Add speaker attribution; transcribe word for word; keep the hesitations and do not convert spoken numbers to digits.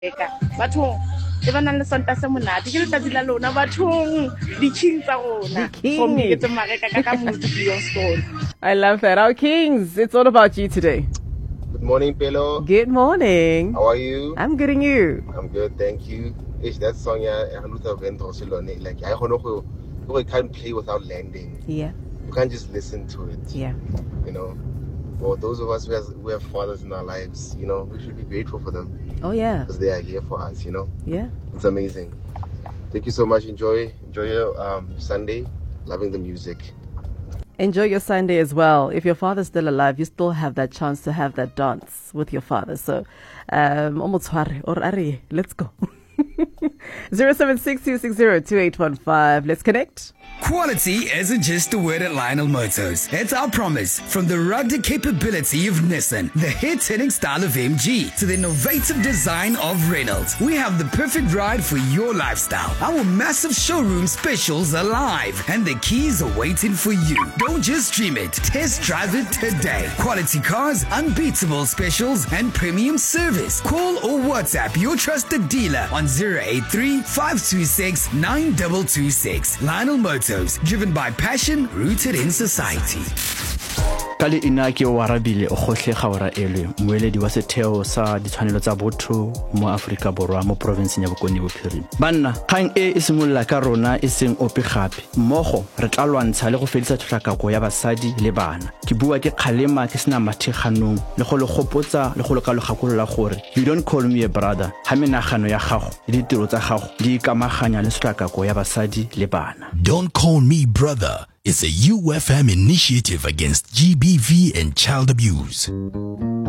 Speaker 1: bathong e ba nang le sonta se monate ke letsatsi la lona bathong di-king tsa rona for me ke mareka ka ka motho Beyond Stone.
Speaker 2: I love that. Our kings, it's all about you today.
Speaker 3: Good morning, Pelo.
Speaker 2: Good morning.
Speaker 3: How are you?
Speaker 2: I'm good, and you?
Speaker 3: I'm good, thank you. Ish, that song, yeah, like I don't know, you can't play without landing.
Speaker 2: Yeah.
Speaker 3: You can't just listen to it.
Speaker 2: Yeah.
Speaker 3: You know, for those of us who have, who have fathers in our lives, you know, we should be grateful for them.
Speaker 2: Oh yeah.
Speaker 3: Because they are here for us, you know.
Speaker 2: Yeah.
Speaker 3: It's amazing. Thank you so much. Enjoy, enjoy your um, Sunday. Loving the music.
Speaker 2: Enjoy your Sunday as well. If your father's still alive, you still have that chance to have that dance with your father. So, um, or Ari, let's go. zero seven six two six zero two eight one five. Let's connect.
Speaker 4: Quality isn't just a word at Lionel Motors. It's our promise. From the rugged capability of Nissan, the hit-hitting style of M G, to the innovative design of Reynolds, we have the perfect ride for your lifestyle. Our massive showroom specials are live, and the keys are waiting for you. Don't just dream it. Test drive it today. Quality cars, unbeatable specials, and premium service. Call or WhatsApp your trusted dealer on zero eight three, five two six, nine two two six. Lionel Motors, driven by passion, rooted in society.
Speaker 5: Kali inaki o warabile o khotlega ora elwe moeledi wa setheo sa ditshwanelo tsa botho mo Afrika Borwa mo province ya Bokone Bophirima. Banna kgang e isimolla ka rona e seng ope gape mmogo re tla lwantsha le go fedisa tlhakako ya basadi le bana. Ke bua ke kgalema ke sena matheganong le go le gopotsa le go le ka lo gakolola gore you don't call me a brother ha menagano ya gago le ditiro tsa gago di ikamaganya le tlhakako ya basadi le bana.
Speaker 6: Don't call me brother. It's a U F M initiative against G B V and child abuse.